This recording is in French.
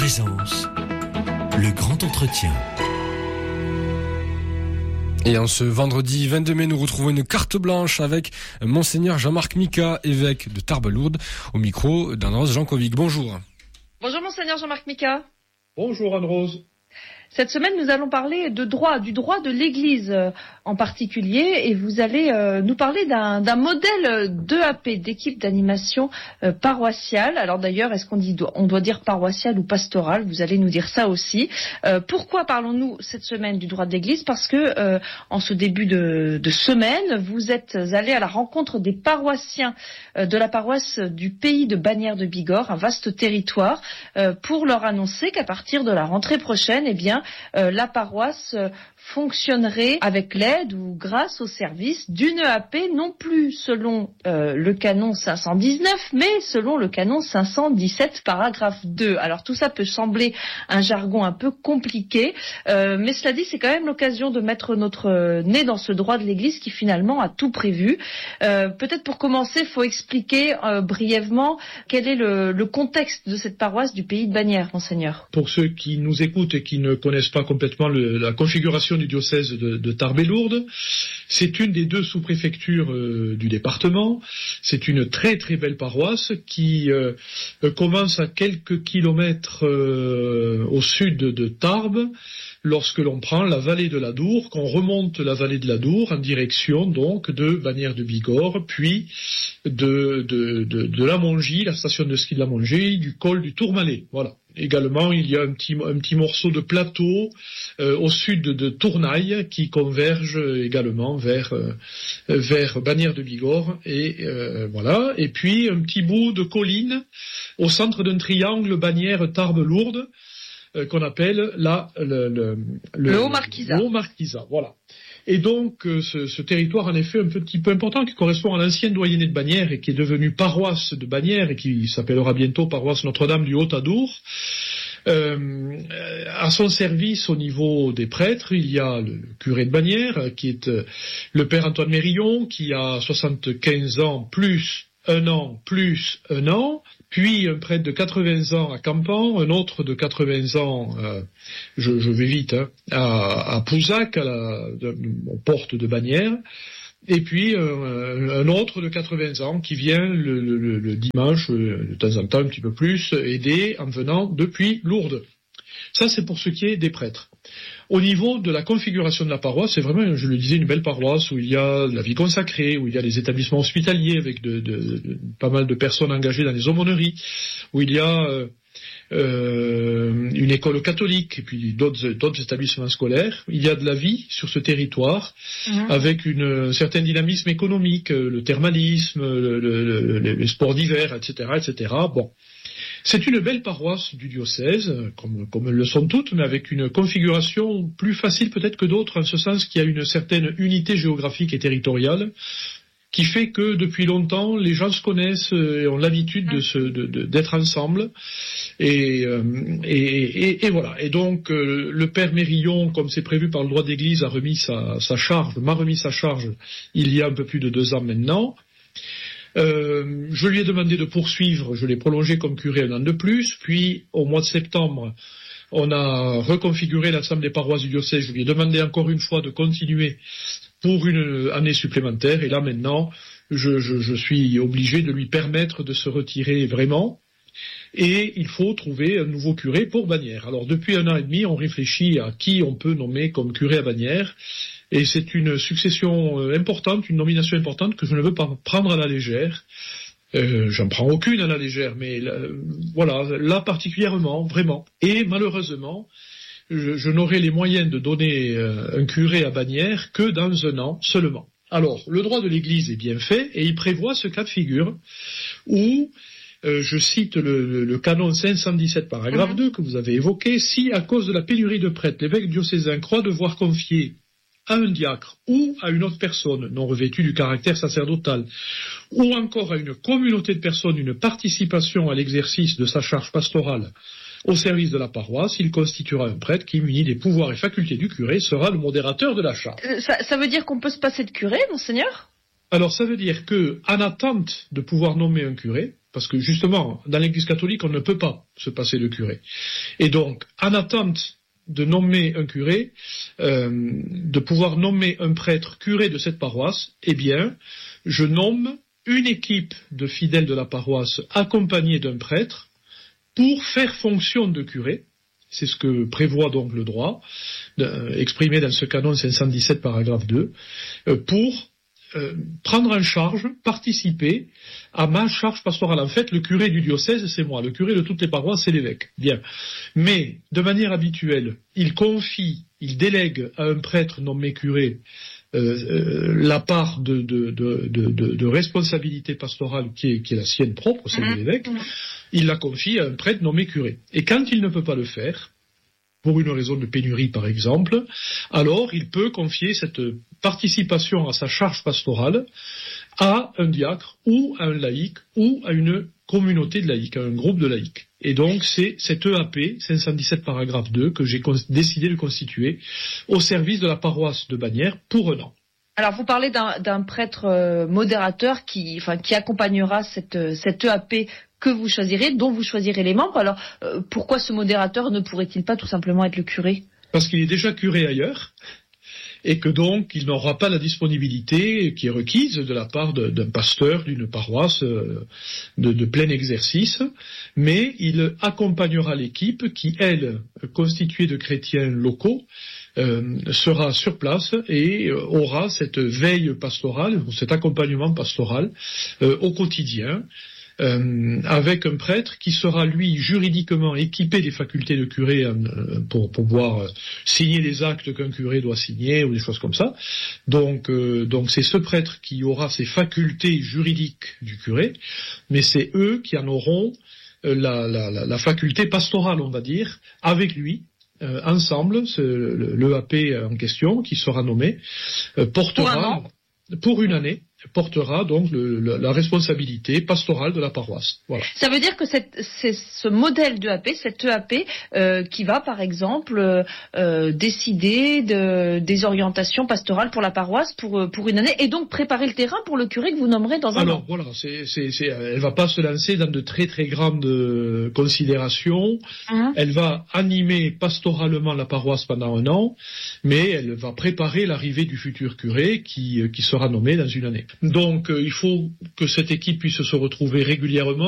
présence, le grand entretien. Et en ce vendredi 22 mai, nous retrouvons une carte blanche avec Monseigneur Jean-Marc Mika, évêque de Tarbes-Lourdes, au micro d'Anne-Rose Jankovic. Bonjour. Bonjour Monseigneur Jean-Marc Mika. Bonjour Anne-Rose. Cette semaine, nous allons parler du droit de l'Église en particulier, et vous allez nous parler d'un modèle d'EAP, d'équipe d'animation paroissiale. Alors d'ailleurs, est-ce on doit dire paroissiale ou pastorale? Vous allez nous dire ça aussi. Pourquoi parlons-nous cette semaine du droit de l'Église? Parce que en ce début de semaine, vous êtes allé à la rencontre des paroissiens de la paroisse du pays de Bagnères de Bigorre, un vaste territoire, pour leur annoncer qu'à partir de la rentrée prochaine, eh bien, la paroisse fonctionnerait avec l'aide ou grâce au service d'une EAP, non plus selon le canon 519, mais selon le canon 517, paragraphe 2. Alors tout ça peut sembler un jargon un peu compliqué, mais cela dit, c'est quand même l'occasion de mettre notre nez dans ce droit de l'Église qui finalement a tout prévu. Peut-être pour commencer, il faut expliquer brièvement quel est le contexte de cette paroisse du pays de Bagnères, Monseigneur. Pour ceux qui nous écoutent et qui ne connaissent pas complètement la configuration du diocèse de Tarbes-et-Lourdes, c'est une des deux sous-préfectures du département. C'est une très très belle paroisse qui commence à quelques kilomètres au sud de Tarbes, lorsque l'on prend la vallée de l'Adour, qu'on remonte la vallée de l'Adour en direction donc de Bagnères de Bigorre, puis de la Mongie, la station de ski de la Mongie, du col du Tourmalet. Voilà. Également, il y a un petit morceau de plateau au sud de Tournaille qui converge également vers Bagnères de Bigorre, et voilà. Et puis un petit bout de colline au centre d'un triangle Bagnères-Tarbes-Lourdes qu'on appelle le Haut-Marquisat. Le Haut-Marquisat, voilà. Et donc ce territoire, en effet, un petit peu important, qui correspond à l'ancienne doyenné de Bagnères et qui est devenu paroisse de Bagnères et qui s'appellera bientôt paroisse Notre-Dame du Haut-Adour. À son service au niveau des prêtres, il y a le curé de Bagnères, qui est le père Antoine Mérillon, qui a 75 ans plus un an, puis un prêtre de 80 ans à Campan, un autre de 80 ans, je vais vite, à Pouzac, aux portes de Bagnères, et puis un autre de 80 ans qui vient le dimanche, de temps en temps un petit peu plus, aider en venant depuis Lourdes. Ça, c'est pour ce qui est des prêtres. Au niveau de la configuration de la paroisse, c'est vraiment, je le disais, une belle paroisse où il y a la vie consacrée, où il y a des établissements hospitaliers avec pas mal de personnes engagées dans les aumôneries, où il y a une école catholique et puis d'autres établissements scolaires. Il y a de la vie sur ce territoire, avec un certain dynamisme économique, le thermalisme, les sports d'hiver, etc., etc. Bon. C'est une belle paroisse du diocèse, comme elles le sont toutes, mais avec une configuration plus facile peut-être que d'autres, en ce sens qu'il y a une certaine unité géographique et territoriale, qui fait que depuis longtemps, les gens se connaissent et ont l'habitude d'être ensemble. Et voilà. Et donc, le père Mérillon, comme c'est prévu par le droit d'Église, m'a remis sa charge il y a un peu plus de 2 ans maintenant. Je lui ai demandé de poursuivre, je l'ai prolongé comme curé 1 an de plus, puis au mois de septembre, on a reconfiguré l'ensemble des paroisses du diocèse, je lui ai demandé encore une fois de continuer pour une année supplémentaire, et là maintenant, je suis obligé de lui permettre de se retirer vraiment, et il faut trouver un nouveau curé pour Bagnères. Alors depuis 1 an et demi, on réfléchit à qui on peut nommer comme curé à Bagnères, et c'est une succession importante, une nomination importante que je ne veux pas prendre à la légère. J'en prends aucune à la légère, mais voilà, là particulièrement, vraiment. Et malheureusement, je n'aurai les moyens de donner un curé à Bagnères que dans 1 an seulement. Alors, le droit de l'Église est bien fait, et il prévoit ce cas de figure où, je cite le canon 517, paragraphe 2, que vous avez évoqué, si, à cause de la pénurie de prêtres, l'évêque diocésain croit devoir confier à un diacre ou à une autre personne non revêtue du caractère sacerdotal, ou encore à une communauté de personnes une participation à l'exercice de sa charge pastorale au service de la paroisse, il constituera un prêtre qui, muni des pouvoirs et facultés du curé, sera le modérateur de la charge. Ça veut dire qu'on peut se passer de curé, Monseigneur ? Alors ça veut dire que, en attente de pouvoir nommer un curé, parce que justement, dans l'Église catholique, on ne peut pas se passer de curé. Et donc, en attente de nommer un curé, de pouvoir nommer un prêtre curé de cette paroisse, eh bien, je nomme une équipe de fidèles de la paroisse accompagnée d'un prêtre pour faire fonction de curé. C'est ce que prévoit donc le droit, exprimé dans ce canon 517 paragraphe 2, pour prendre en charge, participer à ma charge pastorale. En fait, le curé du diocèse, c'est moi. Le curé de toutes les paroisses, c'est l'évêque. Bien. Mais, de manière habituelle, il délègue à un prêtre nommé curé la part de responsabilité pastorale qui est la sienne propre, celle de l'évêque. Il la confie à un prêtre nommé curé. Et quand il ne peut pas le faire, pour une raison de pénurie par exemple, alors il peut confier cette participation à sa charge pastorale à un diacre ou à un laïc ou à une communauté de laïcs, à un groupe de laïcs. Et donc c'est cet EAP, 517 paragraphe 2, que j'ai décidé de constituer au service de la paroisse de Bagnères pour un an. Alors vous parlez d'un prêtre modérateur qui accompagnera cette EAP que vous choisirez, dont vous choisirez les membres. Alors pourquoi ce modérateur ne pourrait-il pas tout simplement être le curé ? Parce qu'il est déjà curé ailleurs, et que donc il n'aura pas la disponibilité qui est requise de la part d'un pasteur d'une paroisse de plein exercice, mais il accompagnera l'équipe qui, elle, constituée de chrétiens locaux, sera sur place et aura cette veille pastorale, cet accompagnement pastoral au quotidien, avec un prêtre qui sera lui juridiquement équipé des facultés de curé pour pouvoir signer les actes qu'un curé doit signer ou des choses comme ça. Donc c'est ce prêtre qui aura ces facultés juridiques du curé, mais c'est eux qui en auront la faculté pastorale, on va dire, avec lui. Ensemble, l'EAP en question, qui sera nommé, portera pour une année, portera donc la responsabilité pastorale de la paroisse. Voilà. Ça veut dire que c'est ce modèle d'EAP, cette EAP, qui va par exemple décider des orientations pastorales pour la paroisse pour une année et donc préparer le terrain pour le curé que vous nommerez dans un an. Alors voilà, elle va pas se lancer dans de très très grandes considérations. Elle va animer pastoralement la paroisse pendant un an, mais elle va préparer l'arrivée du futur curé qui sera nommé dans une année. Donc il faut que cette équipe puisse se retrouver régulièrement